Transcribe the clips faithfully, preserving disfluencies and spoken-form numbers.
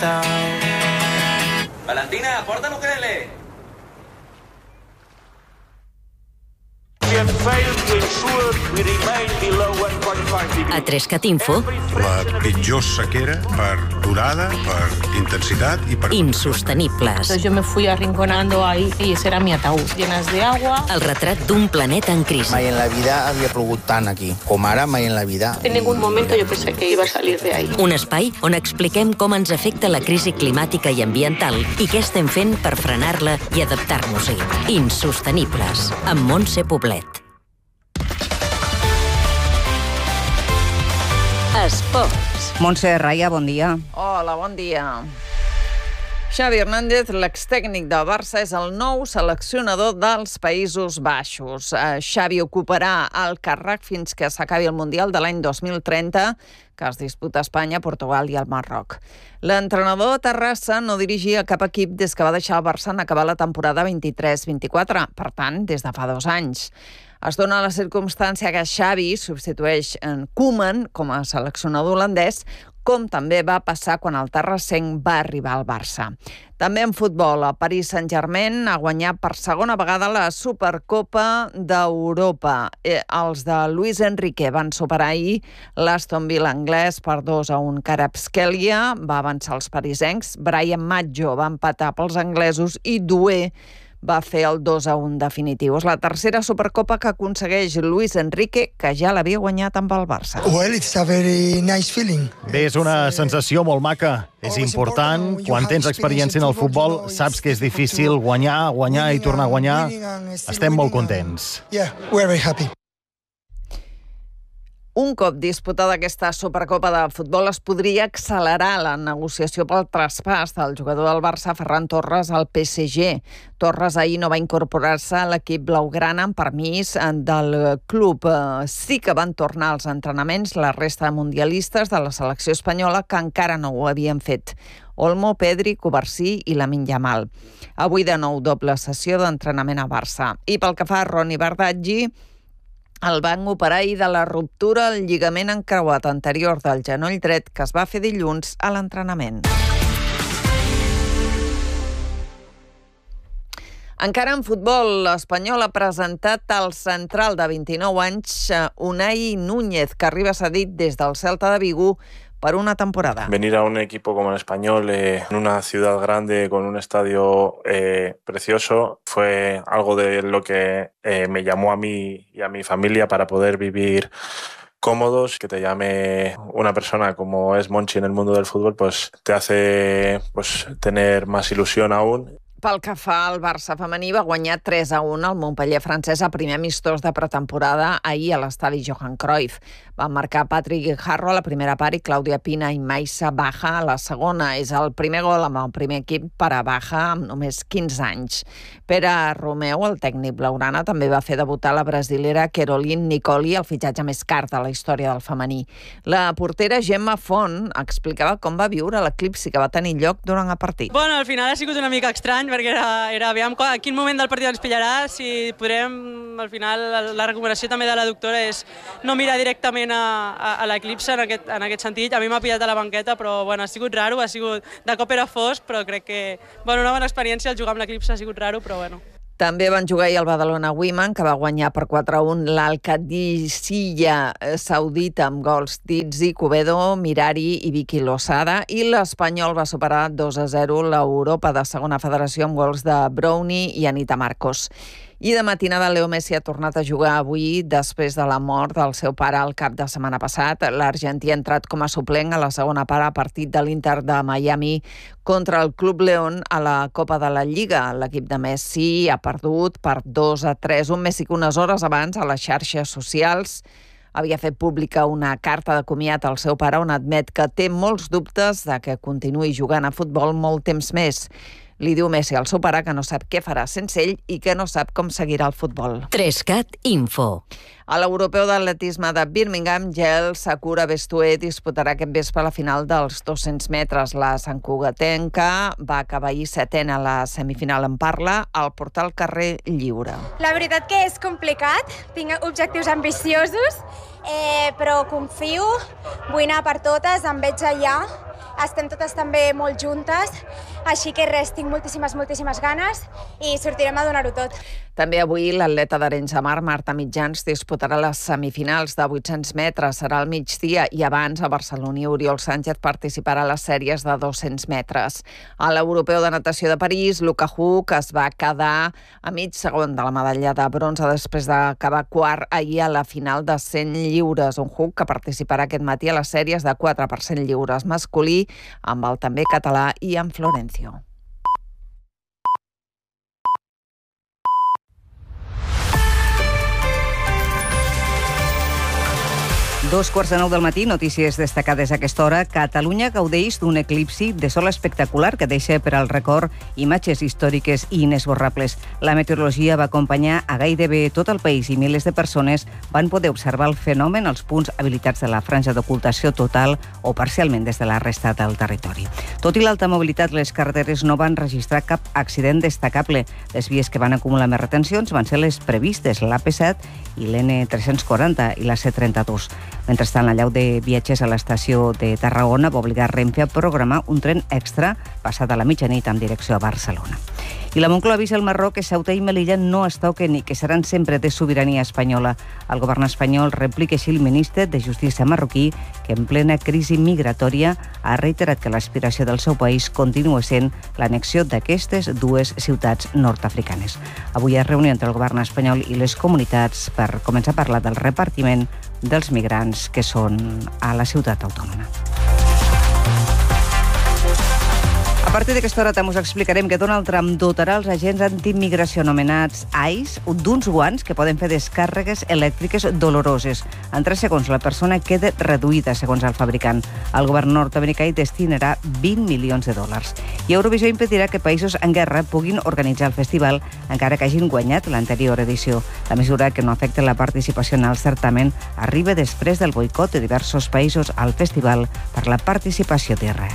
Valentina, porta l'ukelele. A Trescat Info, la pitjor sequera per durada, per intensitat i per... insostenibles. Entonces yo me fui arrinconando ahí y ese era mi ataúd, llenas de agua. El retrat d'un planeta en crisi. Mai en la vida havia plogut tant aquí, com ara mai en la vida. En ningún momento yo pensé que iba a salir de ahí. Un espai on expliquem com ens afecta la crisi climàtica i ambiental i què estem fent per frenar-la i adaptar-nos-hi. Insostenibles, amb Montse Poblet. Esports. Montse Raya, bon dia. Hola, bon dia. Xavi Hernández, l'extècnic del Barça, és el nou seleccionador dels Països Baixos. Xavi ocuparà el càrrec fins que s'acabi el Mundial de l'any dos mil trenta, que es disputa a Espanya, Portugal i el Marroc. L'entrenador de Terrassa no dirigia cap equip des que va deixar el Barça en acabar la temporada vint-i-tres vint-i-quatre, per tant, des de fa dos anys. Es dona la circumstància que Xavi substitueix en Koeman com a seleccionador holandès, com també va passar quan el terrassenc va arribar al Barça. També en futbol, el Paris Saint-Germain ha guanyat per segona vegada la Supercopa d'Europa. Eh, els de Luis Enrique van superar ahir l'Aston Villa anglès per dos a un. Kvaratskhelia va avançar els parisencs, Brian Maggio va empatar pels anglesos i Doué va fer el dos a un definitiu. És la tercera Supercopa que aconsegueix Luis Enrique, que ja l'havia guanyat amb el Barça. Well, it's a very nice feeling. Bé, és una sensació molt maca. És important, quan tens experiència en el futbol, saps que és difícil guanyar, guanyar i tornar a guanyar. Estem molt contents. Yeah, we're very happy. Un cop disputada aquesta Supercopa de futbol, es podria accelerar la negociació pel traspàs del jugador del Barça, Ferran Torres, al P S G. Torres ahir no va incorporar-se a l'equip blaugrana amb permís del club. Sí que van tornar als entrenaments la resta de mundialistes de la selecció espanyola que encara no ho havien fet. Olmo, Pedri, Covarsí i Lamine Yamal. Avui de nou doble sessió d'entrenament a Barça. I pel que fa a Ronny Bardghji, el van operar ahir de la ruptura al lligament encreuat anterior del genoll dret que es va fer dilluns a l'entrenament. Encara en futbol, l'Espanyol ha presentat el central de vint-i-nou anys, Unai Núñez, que arriba cedit des del Celta de Vigo para una temporada. Venir a un equipo como el Español, eh, en una ciudad grande, con un estadio eh, precioso, fue algo de lo que eh, me llamó a mí y a mi familia para poder vivir cómodos. Que te llame una persona como es Monchi en el mundo del fútbol, pues te hace pues, tener más ilusión aún. Pel que fa al Barça femení, va guanyar tres a un al Montpellier francès a primer amistós de pretemporada ahir a l'estadi Johan Cruyff. Van marcar Patrick Harro a la primera part i Clàudia Pina i Maissa Baja a la segona. És el primer gol amb el primer equip per a Baja amb només quinze anys. Pere Romeu, el tècnic blaugrana, també va fer debutar la brasilera Caroline Nicoli, el fitxatge més car de la història del femení. La portera Gemma Font explicava com va viure l'eclipsi que va tenir lloc durant el partit. Bueno, al final ha sigut una mica estrany, perquè era, era aviam a quin moment del partit ens pillarà, si podrem, al final, la recomanació també de la doctora és no mirar directament a, a, a l'eclipse en, aquest, en aquest sentit. A mi m'ha pillat a la banqueta, però bueno, ha sigut raro, ha sigut, de cop era fosc, però crec que, bueno, una bona experiència, el jugar amb l'eclipse ha sigut raro, però bueno. També van jugar ahir el Badalona Women, que va guanyar per quatre a un l'Al-Qadisiyah saudita amb gols d'Itzi, Cubedo, Mirari i Vicky Losada, i l'Espanyol va superar dos a zero l'Europa de segona federació amb gols de Brownie i Anita Marcos. I de matinada Leo Messi ha tornat a jugar avui després de la mort del seu pare el cap de setmana passat. L'argentí ha entrat com a suplent a la segona part a partit de l'Inter de Miami contra el Club León a la Copa de la Lliga. L'equip de Messi ha perdut per dos a tres. Un Messi que unes hores abans a les xarxes socials havia fet pública una carta de comiat al seu pare on admet que té molts dubtes de que continuï jugant a futbol molt temps més. Li diu Messi al seu pare que no sap què farà sense ell i que no sap com seguirà el futbol. Trescat Info. A l'europeu d'atletisme de Birmingham, Yael Sakura Bestué disputarà aquest vespre la final dels dos-cents metres. La santcugatenca va acabar ahir setena a la semifinal en parla al portal Carrer Lliure. La veritat que és complicat, tinc objectius ambiciosos, eh, però confio, vull anar per totes, em veig allà estem totes també molt juntes, així que res, tinc moltíssimes, moltíssimes ganes i sortirem a donar-ho tot. També avui l'atleta d'Arenys de Mar, Marta Mitjans, disputarà les semifinals de vuit-cents metres. Serà al migdia i abans a Barcelona Oriol Sánchez participarà a les sèries de dos-cents metres. A l'Europeu de Natació de París, Luka Huk es va quedar a mig segon de la medalla de bronze després d'acabar quart ahir a la final de cent lliures. Un Huk que participarà aquest matí a les sèries de quatre per cent lliures masculí amb el també català Ian Florencio. Dos quarts de nou del matí, notícies destacades a aquesta hora. Catalunya gaudeix d'un eclipsi de sol espectacular que deixa per al record imatges històriques i inesborrables. La meteorologia va acompanyar a gairebé tot el país i milers de persones van poder observar el fenomen als punts habilitats de la franja d'ocultació total o parcialment des de la resta del territori. Tot i l'alta mobilitat, les carreteres no van registrar cap accident destacable. Les vies que van acumular més retencions van ser les previstes, l'A P set i l'N tres-cents quaranta i la C trenta-dos. Mentrestant, la llau de viatgers a l'estació de Tarragona va obligar Renfe a programar un tren extra passat a la mitjanit en direcció a Barcelona. I la Moncloa avisa al Marroc que Ceuta i Melilla no es toquen i que seran sempre de sobirania espanyola. El govern espanyol replica així el ministre de Justícia marroquí, que en plena crisi migratòria ha reiterat que l'aspiració del seu país continua sent l'anexió d'aquestes dues ciutats nord-africanes. Avui hi ha reunió entre el govern espanyol i les comunitats per començar a parlar del repartiment dels migrants que són a la ciutat autònoma. A partir d'aquesta hora també us explicarem que Donald Trump dotarà els agents antiimmigració anomenats ICE d'uns guants que poden fer descàrregues elèctriques doloroses. En tres segons la persona queda reduïda, segons el fabricant. El govern nord-americà hi destinarà vint milions de dòlars. I Eurovisió impedirà que països en guerra puguin organitzar el festival, encara que hagin guanyat l'anterior edició. La mesura, que no afecta la participació en el certamen, arriba després del boicot de diversos països al festival per la participació d'Israel.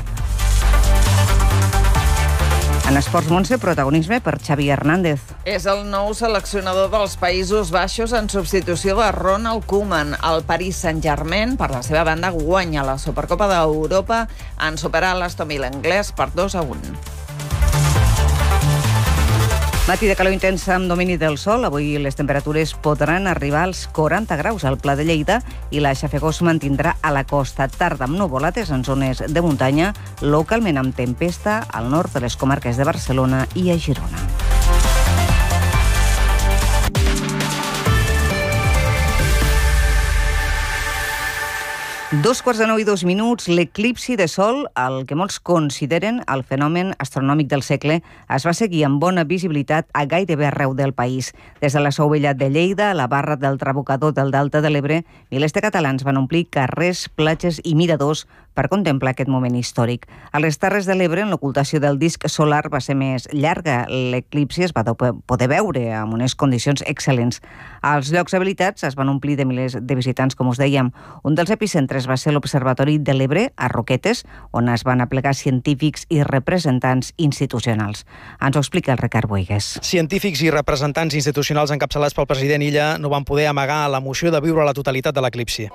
En esports, Montse, protagonisme per Xavi Hernández. És el nou seleccionador dels Països Baixos en substitució de Ronald Koeman. El Paris Saint-Germain, per la seva banda, guanya la Supercopa d'Europa en superar l'Aston Villa anglès per dos a un. Matí de calor intensa amb domini del sol. Avui les temperatures podran arribar als quaranta graus al Pla de Lleida i la xafogor es mantindrà a la costa. Tarda amb nuvolades en zones de muntanya, localment amb tempesta al nord de les comarques de Barcelona i a Girona. Dos quarts de nou i dos minuts, l'eclipsi de sol, el que molts consideren el fenomen astronòmic del segle, es va seguir amb bona visibilitat a gairebé arreu del país. Des de la Seu Vella de Lleida a la Barra del Trabucador del Delta de l'Ebre, milers de catalans van omplir carrers, platges i miradors per contemplar aquest moment històric. A les Terres de l'Ebre, en l'ocultació del disc solar va ser més llarga. L'eclipsi es va poder veure amb unes condicions excel·lents. Els llocs habilitats es van omplir de milers de visitants, com us dèiem. Un dels epicentres va ser l'Observatori de l'Ebre, a Roquetes, on es van aplegar científics i representants institucionals. Ens ho explica el Ricard Boigues. Científics i representants institucionals encapçalats pel president Illa no van poder amagar l'emoció de viure la totalitat de l'eclipsi.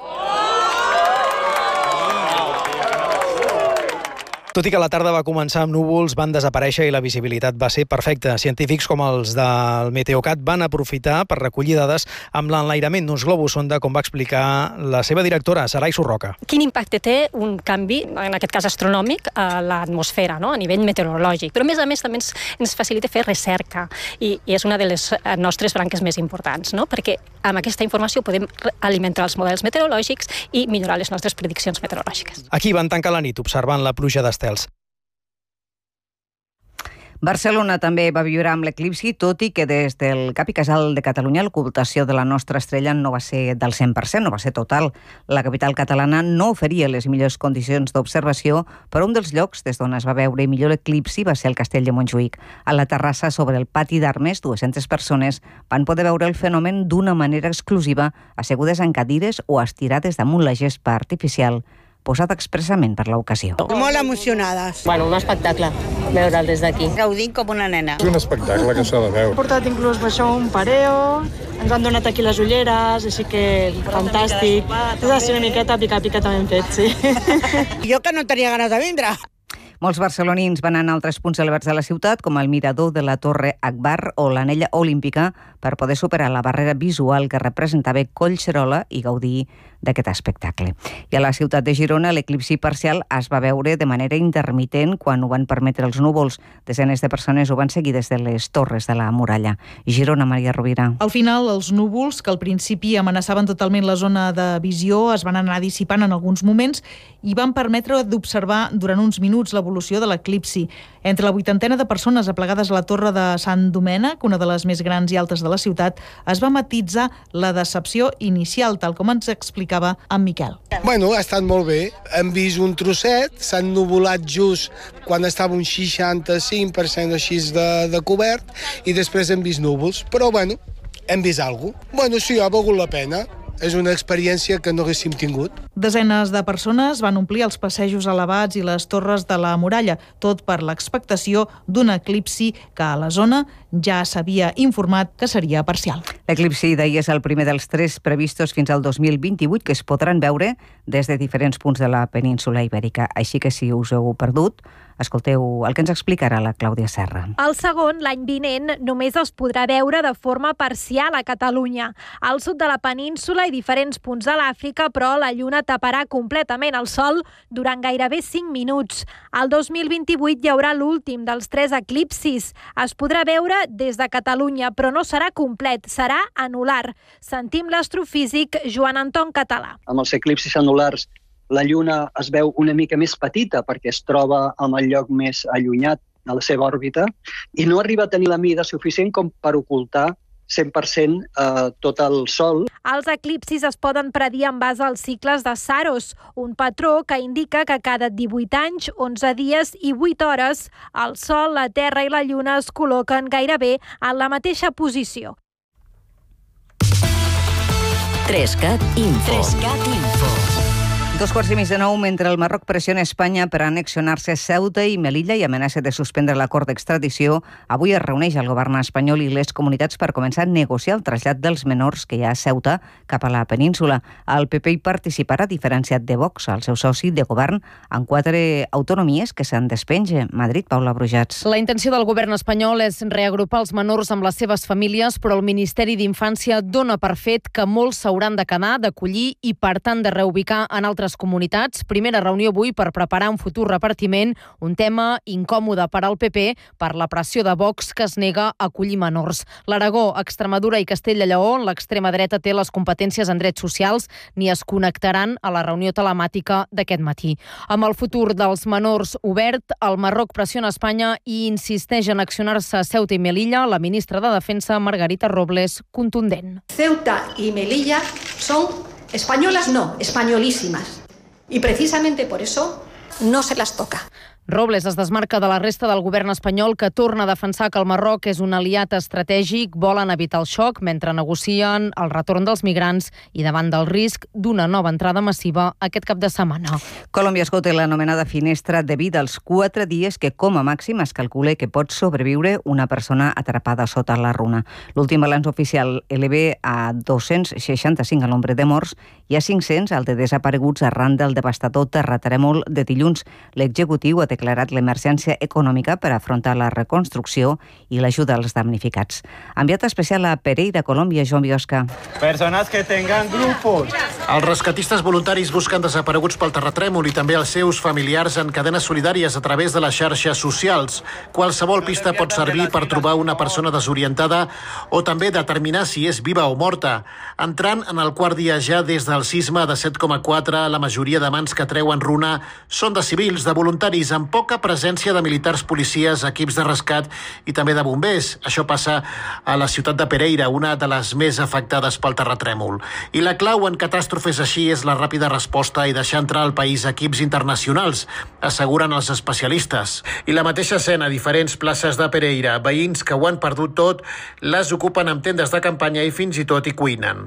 Tot i que la tarda va començar amb núvols, van desaparèixer i la visibilitat va ser perfecta. Científics com els del Meteocat van aprofitar per recollir dades amb l'enlairament d'uns globus sonda, com va explicar la seva directora, Sarai Surroca. Quin impacte té un canvi, en aquest cas astronòmic, a l'atmosfera, no? A nivell meteorològic. Però, a més a més, també ens, ens facilita fer recerca i, i és una de les nostres branques més importants, no? Perquè amb aquesta informació podem alimentar els models meteorològics i millorar les nostres prediccions meteorològiques. Aquí van tancar la nit observant la pluja d'estels. Barcelona també va viure amb l'eclipsi, tot i que des del Cap i Casal de Catalunya l'ocultació de la nostra estrella no va ser del cent per cent, no va ser total. La capital catalana no oferia les millors condicions d'observació, però un dels llocs des d'on es va veure millor l'eclipsi va ser el Castell de Montjuïc. A la terrassa sobre el pati d'Armes, dues-centes persones van poder veure el fenomen d'una manera exclusiva, assegudes en cadires o estirades damunt la gespa artificial posada expressament per l'ocasió. Molt emocionades. Bueno, un espectacle. veure'l des d'aquí. Gaudint com una nena. És un espectacle que s'ha de veure. He portat inclús això, un pareo, ens han donat aquí les ulleres, així que fantàstic. És així una miqueta pica-pica també hem fet, sí. Jo que no tenia ganes de vindre. Molts barcelonins van anar a altres punts elevats de la ciutat, com el mirador de la Torre Akbar o l'Anella Olímpica, per poder superar la barrera visual que representava Collserola i gaudir d'aquest espectacle. I a la ciutat de Girona, l'eclipsi parcial es va veure de manera intermitent quan ho van permetre els núvols. Desenes de persones ho van seguir des de les torres de la muralla. Girona, Maria Rovira. Al final, els núvols, que al principi amenaçaven totalment la zona de visió, es van anar dissipant en alguns moments i van permetre d'observar durant uns minuts l'evolució de l'eclipsi. Entre la vuitantena de persones aplegades a la torre de Sant Domènec, una de les més grans i altes de la ciutat, es va matitzar la decepció inicial, tal com ens explicava en Miquel. Bueno, ha estat molt bé. Hem vist un trosset, s'han nuvolat just quan estava un seixanta-cinc per cent així de, de cobert i després hem vist núvols. Però, bueno, hem vist alguna cosa. Bueno, sí, ha valgut la pena. És una experiència que no haguéssim tingut. Desenes de persones van omplir els passejos elevats i les torres de la muralla, tot per l'expectació d'un eclipsi que a la zona ja s'havia informat que seria parcial. L'eclipsi d'ahir és el primer dels tres previstos fins al dos mil vint-i-vuit que es podran veure des de diferents punts de la península ibèrica. Així que si us heu perdut, escolteu el que ens explicarà la Clàudia Serra. El segon, l'any vinent, només es podrà veure de forma parcial a Catalunya. Al sud de la península i diferents punts de l'Àfrica, però la lluna taparà completament el sol durant gairebé cinc minuts. Al dos mil vint-i-vuit hi haurà l'últim dels tres eclipsis. Es podrà veure des de Catalunya, però no serà complet, serà anular. Sentim l'astrofísic Joan Anton Català. Amb els eclipsis anulars la lluna es veu una mica més petita perquè es troba en el lloc més allunyat de la seva òrbita i no arriba a tenir la mida suficient com per ocultar cent per cent eh, tot el Sol. Els eclipsis es poden predir en base als cicles de Saros, un patró que indica que cada divuit anys, onze dies i vuit hores, el Sol, la Terra i la Lluna es col·loquen gairebé en la mateixa posició. Trescat Info. Trescat Info. Dos quarts i mig de nou, mentre el Marroc pressiona Espanya per annexionar-se Ceuta i Melilla i amenaça de suspendre l'acord d'extradició, avui es reuneix el govern espanyol i les comunitats per començar a negociar el trasllat dels menors que hi ha a Ceuta cap a la península. El P P hi participarà, diferenciat de Vox, el seu soci de govern, en quatre autonomies que se'n despenja. Madrid, Paula Brujats. La intenció del govern espanyol és reagrupar els menors amb les seves famílies, però el Ministeri d'Infància dona per fet que molts s'hauran de quedar, d'acollir i, per tant, de reubicar en altres comunitats. Primera reunió avui per preparar un futur repartiment, un tema incòmode per al P P per la pressió de Vox que es nega a acollir menors. L'Aragó, Extremadura i Castella i Lleó, on l'extrema dreta té les competències en drets socials, ni es connectaran a la reunió telemàtica d'aquest matí. Amb el futur dels menors obert, el Marroc pressiona Espanya i insisteix en accionar-se a Ceuta i Melilla. La ministra de Defensa, Margarita Robles, contundent. Ceuta y Melilla son españolas, no, españolísimas. Y precisamente por eso no se las toca. Robles es desmarca de la resta del govern espanyol que torna a defensar que el Marroc és un aliat estratègic, volen evitar el xoc mentre negocien el retorn dels migrants i davant del risc d'una nova entrada massiva aquest cap de setmana. Colòmbia esgota l'anomenada finestra de vida als quatre dies que com a màxim es calcula que pot sobreviure una persona atrapada sota la runa. L'últim balanç oficial eleva a dos-cents seixanta-cinc el nombre de morts i a cinc-cents el de desapareguts arran del devastador terratrèmol de dilluns. L'executiu ha declarat l'emergència econòmica per afrontar la reconstrucció i l'ajuda als damnificats. Enviat especial a Pereira, Colòmbia, Joan Biosca. Persones que tengan grupos. Els rescatistes voluntaris busquen desapareguts pel terratrèmol i també els seus familiars en cadenes solidàries a través de les xarxes socials. Qualsevol pista pot servir per trobar una persona desorientada o també determinar si és viva o morta. Entrant en el quart dia ja des del sisme de set coma quatre, la majoria de mans que treuen runa són de civils, de voluntaris, amb poca presència de militars, policies, equips de rescat i també de bombers. Això passa a la ciutat de Pereira, una de les més afectades pel terratrèmol. I la clau en catàstrofes així és la ràpida resposta i deixar entrar al país equips internacionals, asseguren els especialistes. I la mateixa escena a diferents places de Pereira. Veïns que ho han perdut tot les ocupen amb tendes de campanya i fins i tot hi cuinen.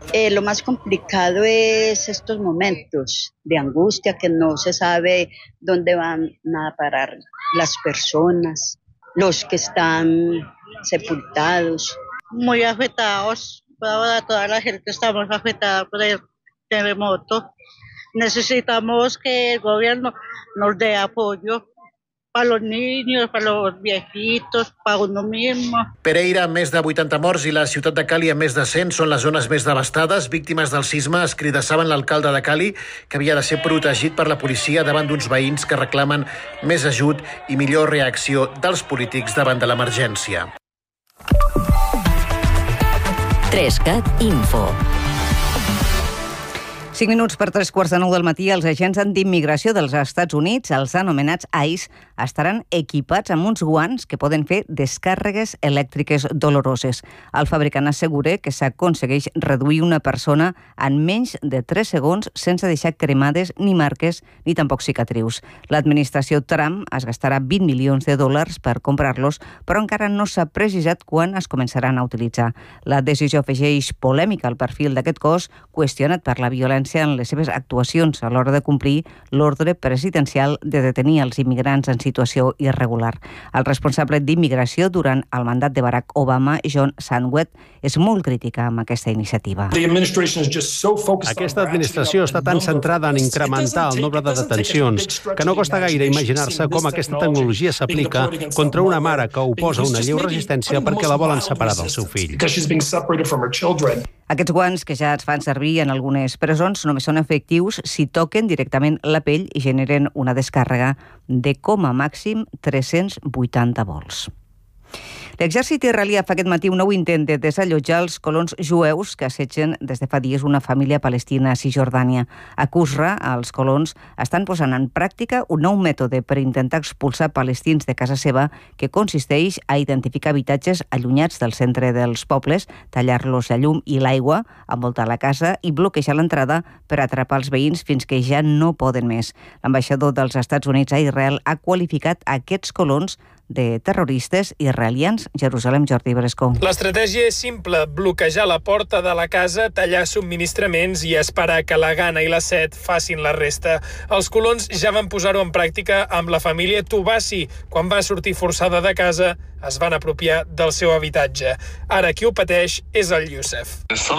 Eh, lo más complicado es estos momentos de angustia que no se sabe dónde van a parar las personas, los que están sepultados. Muy afectados, toda la gente estamos afectada por el terremoto. Necesitamos que el gobierno nos dé apoyo para los niños, para los viejitos, para uno mismo. Pereira, amb més de vuitanta morts, i la ciutat de Cali, amb més de cent, són les zones més devastades. Víctimes del sisme escridassaven l'alcalde de Cali, que havia de ser protegit per la policia davant d'uns veïns que reclamen més ajut i millor reacció dels polítics davant de l'emergència. Trescat Info. Cinc minuts per tres quarts de nou del matí, els agents d'immigració dels Estats Units, els anomenats ICE, estaran equipats amb uns guants que poden fer descàrregues elèctriques doloroses. El fabricant assegura que s'aconsegueix reduir una persona en menys de tres segons sense deixar cremades ni marques ni tampoc cicatrius. L'administració Trump es gastarà vint milions de dòlars per comprar-los, però encara no s'ha precisat quan es començaran a utilitzar. La decisió afegeix polèmica al perfil d'aquest cos, qüestionat per la violència en les seves actuacions a l'hora de complir l'ordre presidencial de detenir els immigrants en situació irregular. El responsable d'immigració durant el mandat de Barack Obama, John Sandwett, és molt crítica amb aquesta iniciativa. Aquesta administració està tan centrada en incrementar el nombre de detencions que no costa gaire imaginar-se com aquesta tecnologia s'aplica contra una mare que oposa una lleu resistència perquè la volen separar del seu fill. Aquests guants, que ja es fan servir en algunes presons, només són efectius si toquen directament la pell i generen una descàrrega de com a màxim tres-cents vuitanta volts. L'exèrcit israelià fa aquest matí un nou intent de desallotjar els colons jueus que assetgen des de fa dies una família palestina a Cisjordània. A Qusra, els colons estan posant en pràctica un nou mètode per intentar expulsar palestins de casa seva que consisteix a identificar habitatges allunyats del centre dels pobles, tallar-los la llum i l'aigua, envoltar la casa i bloquejar l'entrada per atrapar els veïns fins que ja no poden més. L'ambaixador dels Estats Units a Israel ha qualificat aquests colons de terroristes israelians. Jerusalem, Jordi Brescó. L'estratègia és simple, bloquejar la porta de la casa, tallar subministraments i esperar que la gana i la set facin la resta. Els colons ja van posar-ho en pràctica amb la família Tubassi. Quan va sortir forçada de casa, es van apropiar del seu habitatge. Ara qui ho pateix és el Youssef.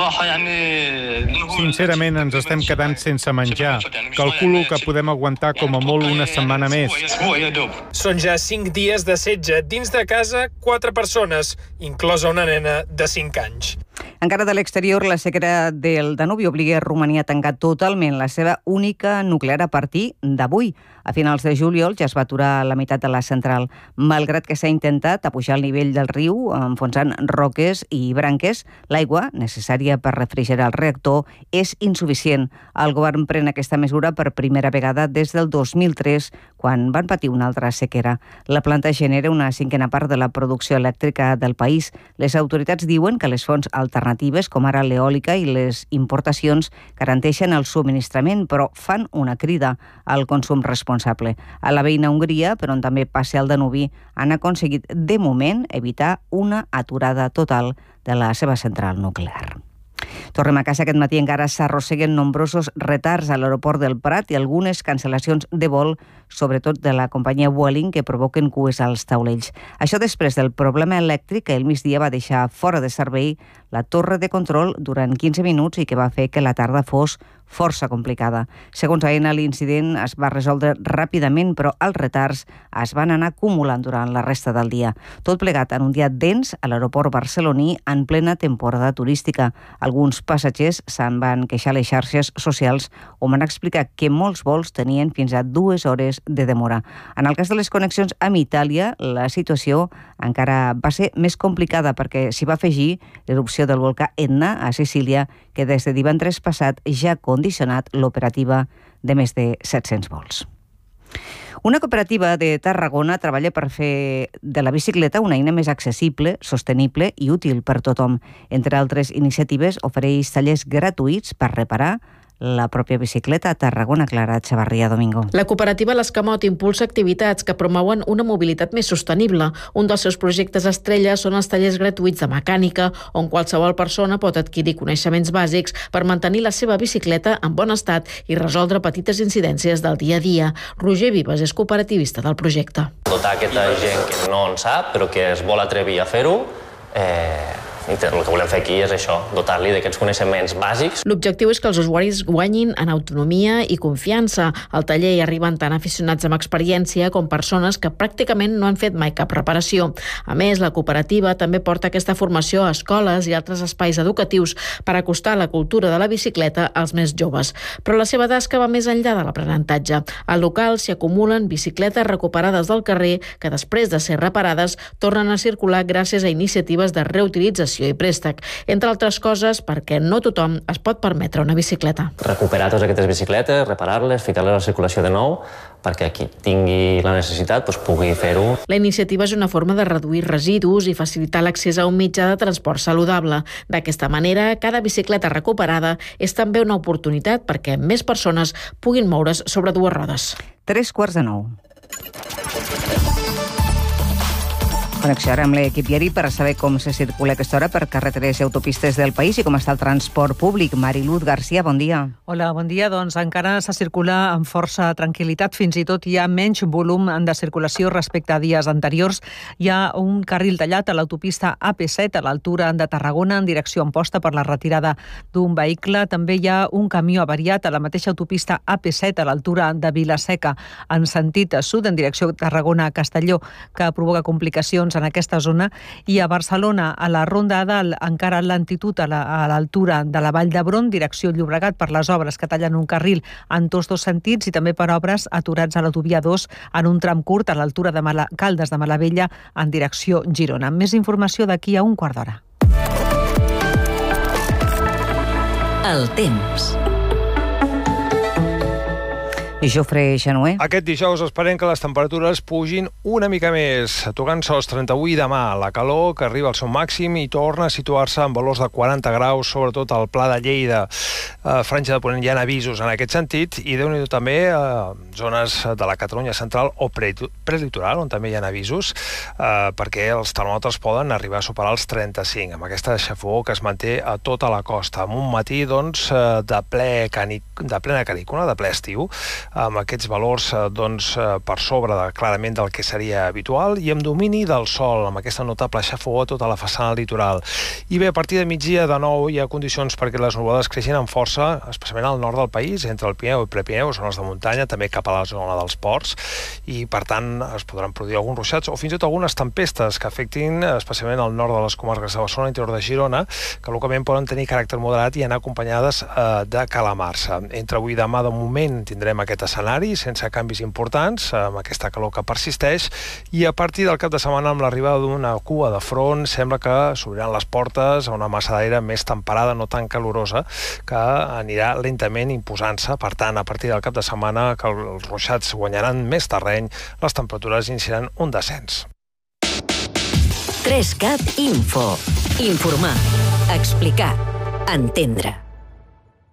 Sincerament, ens estem quedant sense menjar. Calculo que podem aguantar com a molt una setmana més. Són ja cinc dies de setge. Dins de casa, quatre persones, inclosa una nena de cinc anys. Encara de l'exterior, la sequera del Danubi obliga Romania a tancar totalment la seva única nuclear a partir d'avui. A finals de juliol ja es va aturar la meitat de la central. Malgrat que s'ha intentat apujar el nivell del riu, enfonsant roques i branques, l'aigua necessària per refrigerar el reactor és insuficient. El govern pren aquesta mesura per primera vegada des del dos mil tres, quan van patir una altra sequera. La planta genera una cinquena part de la producció elèctrica del país. Les autoritats diuen que les fonts alternatives, com ara l'eòlica i les importacions, garanteixen el subministrament, però fan una crida al consum responsable. A la veïna Hongria, per on també passa el Danubi, han aconseguit, de moment, evitar una aturada total de la seva central nuclear. Tornem a casa. Aquest matí encara s'arrosseguen nombrosos retards a l'aeroport del Prat i algunes cancel·lacions de vol, sobretot de la companyia Vueling, que provoquen cues als taulells. Això després del problema elèctric que el migdia va deixar fora de servei la torre de control durant quinze minuts i que va fer que la tarda fos força complicada. Segons Aena, l'incident es va resoldre ràpidament, però els retards es van anar acumulant durant la resta del dia. Tot plegat en un dia dens a l'aeroport barceloní en plena temporada turística. Alguns passatgers se'n van queixar a les xarxes socials on van explicar que molts vols tenien fins a dues hores de demora. En el cas de les connexions amb Itàlia, la situació encara va ser més complicada perquè s'hi va afegir l'erupció del volcà Etna a Sicília, que des de divendres passat ja ha condicionat l'operativa de més de set-cents vols. Una cooperativa de Tarragona treballa per fer de la bicicleta una eina més accessible, sostenible i útil per tothom. Entre altres iniciatives, ofereix tallers gratuïts per reparar la pròpia bicicleta. A Tarragona, Clara Chavarria Domingo. La cooperativa L'Escamot impulsa activitats que promouen una mobilitat més sostenible. Un dels seus projectes estrella són els tallers gratuïts de mecànica, on qualsevol persona pot adquirir coneixements bàsics per mantenir la seva bicicleta en bon estat i resoldre petites incidències del dia a dia. Roger Vives és cooperativista del projecte. Dotar aquesta gent que no en sap, però que es vol atrevir a fer-ho, eh, i el que volem fer aquí és això, dotar-li d'aquests coneixements bàsics. L'objectiu és que els usuaris guanyin en autonomia i confiança. Al taller hi arriben tant aficionats amb experiència com persones que pràcticament no han fet mai cap reparació. A més, la cooperativa també porta aquesta formació a escoles i altres espais educatius per acostar la cultura de la bicicleta als més joves. Però la seva tasca va més enllà de l'aprenentatge. Al local s'hi acumulen bicicletes recuperades del carrer que després de ser reparades tornen a circular gràcies a iniciatives de reutilització i préstec, entre altres coses perquè no tothom es pot permetre una bicicleta. Recuperar totes aquestes bicicletes, reparar-les, ficar-les a la circulació de nou, perquè qui tingui la necessitat doncs, pugui fer-ho. La iniciativa és una forma de reduir residus i facilitar l'accés a un mitjà de transport saludable. D'aquesta manera, cada bicicleta recuperada és també una oportunitat perquè més persones puguin moure's sobre dues rodes. Tres quarts de nou. Connexió ara amb l'equip diari per saber com se circula aquesta hora per carreteres i autopistes del país i com està el transport públic. Mariluz García, bon dia. Hola, bon dia. Doncs encara se circula amb força tranquil·litat. Fins i tot hi ha menys volum de circulació respecte a dies anteriors. Hi ha un carril tallat a l'autopista A P set a l'altura de Tarragona en direcció a Amposta per la retirada d'un vehicle. També hi ha un camió avariat a la mateixa autopista A P set a l'altura de Vilaseca en sentit sud en direcció a Tarragona-Castelló que provoca complicacions en aquesta zona, i a Barcelona, a la Ronda a Dalt, encara lentitud a l'altura de la Vall d'Hebron, direcció Llobregat, per les obres que tallen un carril en tots dos sentits, i també per obres aturats a l'autovia dos en un tram curt a l'altura de Mala, Caldes de Malavella en direcció Girona. Més informació d'aquí a un quart d'hora. El temps. I Jofre Xanuer. Aquest dijous esperem que les temperatures pugin una mica més, tocant-se els trenta-vuit demà. La calor que arriba al seu màxim i torna a situar-se en valors de quaranta graus, sobretot al Pla de Lleida. A Franja de Ponent hi ha avisos en aquest sentit, i déu-n'hi-do també a zones de la Catalunya central o prelitoral, on també hi ha avisos, eh, perquè els termòmetres poden arribar a superar els trenta-cinc, amb aquesta xafogor que es manté a tota la costa. Amb un matí, doncs, de, ple canic, de plena canícula, de ple estiu, amb aquests valors doncs, per sobre de, clarament del que seria habitual, i amb domini del sol, amb aquesta notable xafogor a tota la façana litoral. I bé, a partir de migdia, de nou, hi ha condicions perquè les nuvolades creixin amb força, especialment al nord del país, entre el Pirineu i Prepirineu, zones de muntanya, també cap a la zona dels ports, i per tant es podran produir alguns ruixats o fins i tot algunes tempestes que afectin especialment al nord de les comarques de Barcelona, interior de Girona, que localment poden tenir caràcter moderat i anar acompanyades eh, de calamarsa. Entre avui i demà, de moment, tindrem aquest escenari sense canvis importants, amb aquesta calor que persisteix, i a partir del cap de setmana, amb l'arribada d'una cua de front, sembla que s'obriran les portes a una massa d'aire més temperada, no tan calorosa, que anirà lentament imposant-se. Per tant, a partir del cap de setmana, que els ruixats guanyaran més terreny, les temperatures iniciaran un descens. tres cat Info. Informar, explicar, entendre.